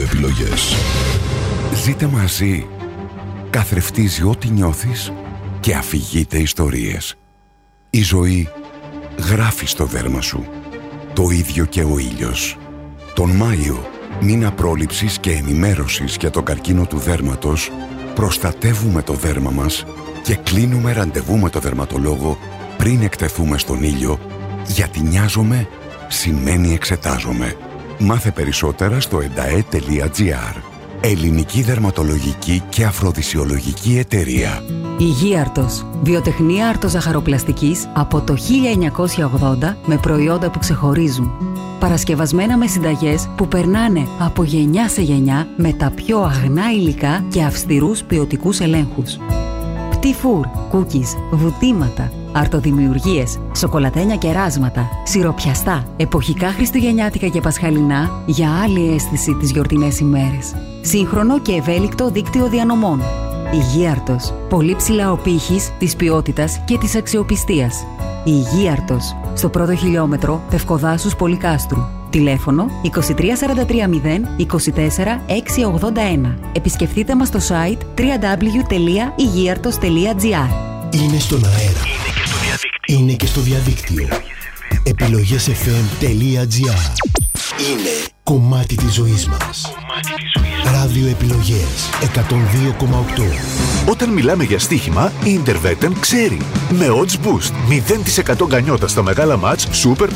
επιλογές. Ζείτε μαζί. Καθρεφτίζει ό,τι νιώθεις και αφηγείται ιστορίες. Η ζωή γράφει στο δέρμα σου. Το ίδιο και ο ήλιος. Τον Μάιο, μήνα πρόληψης και ενημέρωσης για τον καρκίνο του δέρματος, προστατεύουμε το δέρμα μας και κλείνουμε ραντεβού με το δερματολόγο πριν εκτεθούμε στον ήλιο, γιατί νοιάζομαι σημαίνει εξετάζομαι. Μάθε περισσότερα στο endae.gr. Ελληνική δερματολογική και αφροδισιολογική εταιρεία. Υγίαρτος. Βιοτεχνία αρτοζαχαροπλαστικής από το 1980 με προϊόντα που ξεχωρίζουν. Παρασκευασμένα με συνταγές που περνάνε από γενιά σε γενιά με τα πιο αγνά υλικά και αυστηρούς ποιοτικούς ελέγχους. Πτυφούρ, κούκκις, βουτήματα, αρτοδημιουργίες, σοκολατένια κεράσματα, σιροπιαστά, εποχικά χριστουγεννιάτικα και πασχαλινά για άλλη αίσθηση τις γιορτινές ημέρες. Σύγχρονο και ευέλικτο δίκτυο διανομών. Υγίαρτος. Πολύ ψηλά ο πύχης της ποιότητας και της αξιοπιστίας. Υγίαρτος. Στο πρώτο χιλιόμετρο Πευκοδάσους Πολυκάστρου. Τηλέφωνο 23430 24 681. Επισκεφτείτε μας στο site www.ygiertos.gr. Είναι στον αέρα. Είναι και στο διαδίκτυο. Επιλογές.fm.gr. Είναι κομμάτι της ζωής μας. Ράδιο επιλογές 102,8. Όταν μιλάμε για στοίχημα, η Interveten ξέρει. Με odds boost 0% γκανιότα στα μεγάλα μάτς, Super